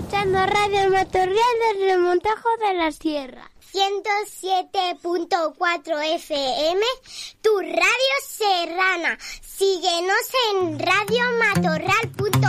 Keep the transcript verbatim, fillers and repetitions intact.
escuchando Radio Matorral del Remontajo de la Sierra. ciento siete punto cuatro F M, tu radio serrana. Síguenos en radio matorral punto com.